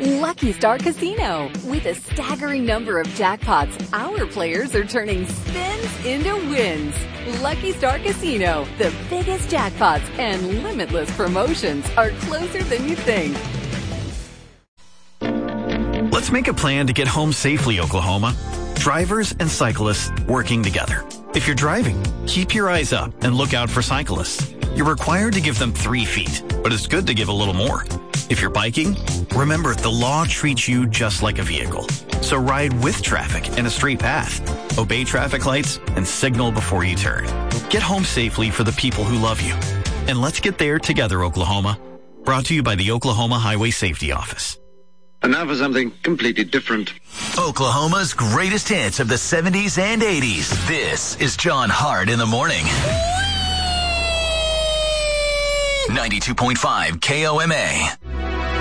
Lucky Star Casino. With a staggering number of jackpots, our players are turning spins into wins. Lucky Star Casino. The biggest jackpots and limitless promotions are closer than you think. Let's make a plan to get home safely, Oklahoma. Drivers and cyclists working together. If you're driving, keep your eyes up and look out for cyclists. You're required to give them 3 feet, but it's good to give a little more. If you're biking, remember the law treats you just like a vehicle. So ride with traffic in a straight path. Obey traffic lights and signal before you turn. Get home safely for the people who love you. And let's get there together, Oklahoma. Brought to you by the Oklahoma Highway Safety Office. And now for something completely different. Oklahoma's greatest hits of the 70s and 80s. This is John Hart in the morning. 92.5 KOMA.